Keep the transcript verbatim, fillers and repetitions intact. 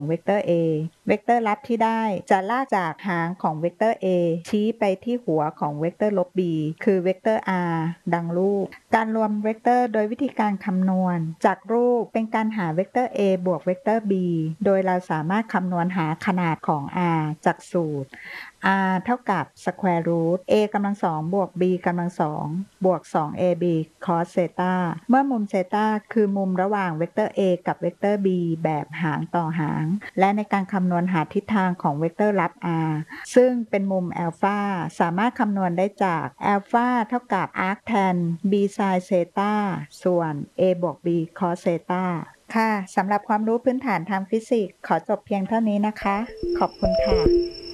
เวกเตอร์ A เวกเตอร์ลับที่ได้จะลากจากหางของเวกเตอร์ A ชี้ไปที่หัวของเวกเตอร์ลบ B คือเวกเตอร์ R ดังรูปการรวมเวกเตอร์โดยวิธีการคำนวณจากรูปเป็นการหาเวกเตอร์ A บวกเวกเตอร์ B โดยเราสามารถคำนวณหาขนาดของ R จากสูตร R เท่ากับ square root A กำลังสองบวก B กำลังสองบวก สอง เอ บี cos เซตาเมื่อมุมเซตาคือมุมระหว่างเวกเตอร์ A กับเวกเตอร์ B แบบหางต่อหางและในการคำนวณหาทิศทางของเวกเตอร์ลับ R ซึ่งเป็นมุมอัลฟาสามารถคำนวณได้จากอัลฟาเท่ากับ arctan B sin เซตาส่วน A บวก B cos เซตาค่ะสำหรับความรู้พื้นฐานทางฟิสิกส์ขอจบเพียงเท่านี้นะคะขอบคุณค่ะ